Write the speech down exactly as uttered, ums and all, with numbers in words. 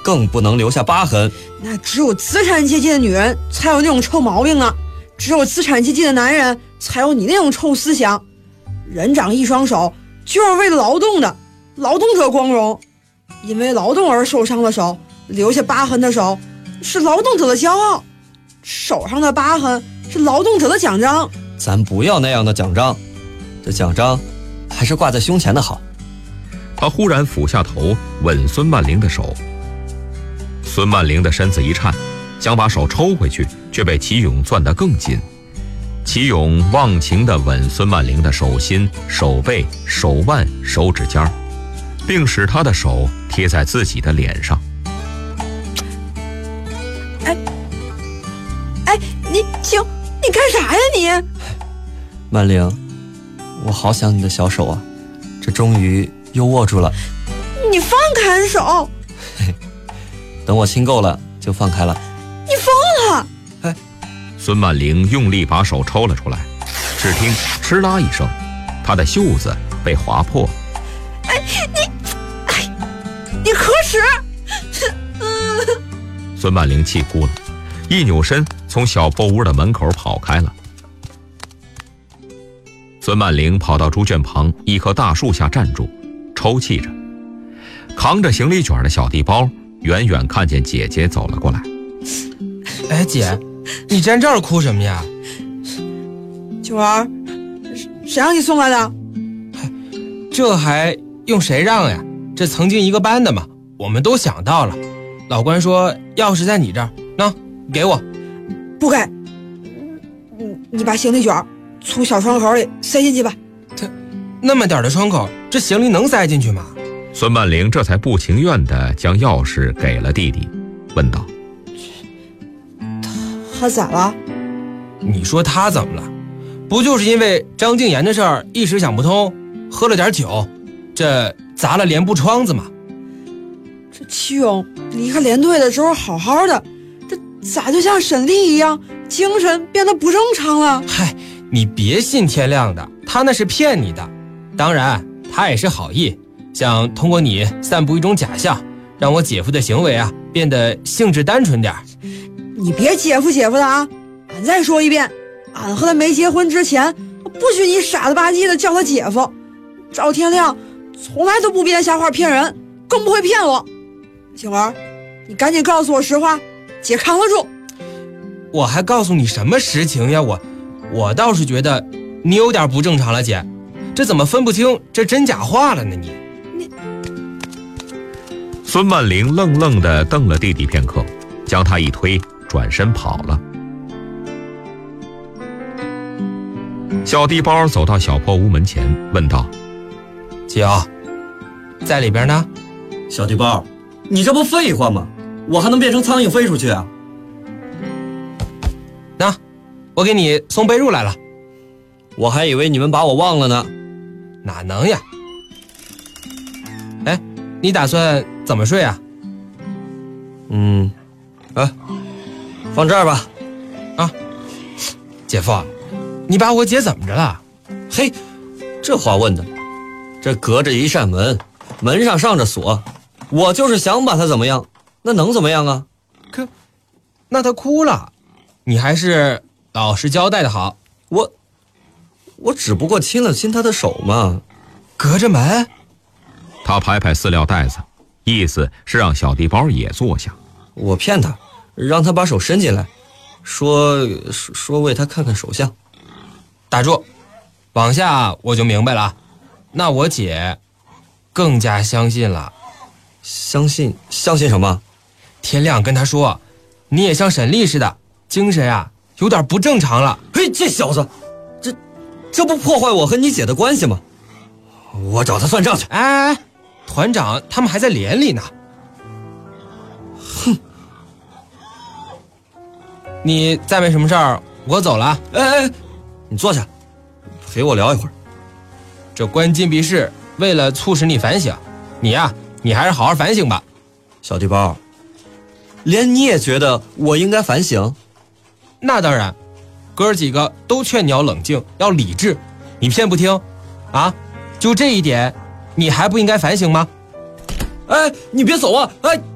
更不能留下疤痕。 那只有资产阶级的女人才有那种臭毛病呢，只有资产阶级的男人才有你那种臭思想。人长一双手就是为了劳动的，劳动者光荣。因为劳动而受伤的手，留下疤痕的手，是劳动者的骄傲。手上的疤痕是劳动者的奖章。 咱不要那样的奖章，这奖章还是挂在胸前的好。 他忽然俯下头吻孙曼玲的手，孙曼玲的身子一颤，想把手抽回去，却被齐勇攥得更紧。齐勇忘情地吻孙曼玲的手心、手背、手腕、手指尖，并使她的手贴在自己的脸上。 哎，哎，你请你干啥呀你？ 曼玲，我好想你的小手啊，这终于又握住了。 你放开手！ 等我亲够了就放开了。 你疯了！ 哎， 孙曼玲用力把手抽了出来，只听哧啦一声，她的袖子被划破。 哎，你，哎，你可耻！ 孙曼玲气哭了，一扭身从小破屋的门口跑开了。孙曼玲跑到猪圈旁一棵大树下站住，抽泣着。扛着行李卷的小地包远远看见姐姐走了过来。 哎，姐，你站这儿哭什么呀？ 九儿，谁让你送来的？ 这还用谁让呀？这曾经一个班的嘛，我们都想到了。老关说钥匙在你这儿，那给我。 不给。你你把行李卷从小窗口里塞进去吧。 这那么点的窗口，这行李能塞进去吗？ 孙曼玲这才不情愿地将钥匙给了弟弟，问道： 他咋了？ 你说他怎么了？不就是因为张静言的事儿一时想不通，喝了点酒，这砸了连部窗子吗？ 这齐勇离开连队的时候好好的，这咋就像沈丽一样，精神变得不正常了？ 嗨，你别信天亮的，他那是骗你的。当然他也是好意，想通过你散布一种假象，让我姐夫的行为啊变得性质单纯点。 你别姐夫姐夫的啊！俺再说一遍，俺和他没结婚之前，不许你傻了吧唧的叫他姐夫。赵天亮从来都不编瞎话骗人，更不会骗我。景儿，你赶紧告诉我实话，姐扛得住。 我还告诉你什么实情呀？我我倒是觉得你有点不正常了，姐，这怎么分不清这真假话了呢？你你孙曼玲愣愣地瞪了弟弟片刻，将他一推，转身跑了。小地包走到小破屋门前，问道： 姐夫，在里边呢？ 小地包，你这不废话吗？我还能变成苍蝇飞出去啊？ 那我给你送被褥来了。 我还以为你们把我忘了呢。 哪能呀？哎，你打算怎么睡啊？ 嗯，啊，放这儿吧。 啊，姐夫，你把我姐怎么着了？ 嘿，这话问的，这隔着一扇门，门上上着锁，我就是想把她怎么样，那能怎么样啊？ 可，那她哭了，你还是老实交代的好。 我，我只不过亲了亲她的手嘛。 隔着门？ 他拍拍饲料袋子，意思是让小地包也坐下。 我骗他，让他把手伸进来，说说为他看看手相。 打住，往下我就明白了。那我姐更加相信了。 相信相信什么？ 天亮跟他说，你也像沈丽似的，精神啊有点不正常了。 嘿，这小子，这这不破坏我和你姐的关系吗？我找他算账去。 哎哎哎，团长他们还在连里呢。 哼， 你再没什么事儿，我走了。 哎哎，你坐下，陪我聊一会儿。 这关禁闭室为了促使你反省，你呀、啊，你还是好好反省吧。 小地包，连你也觉得我应该反省？ 那当然，哥儿几个都劝你要冷静，要理智，你偏不听，啊？就这一点，你还不应该反省吗？ 哎，你别走啊！哎。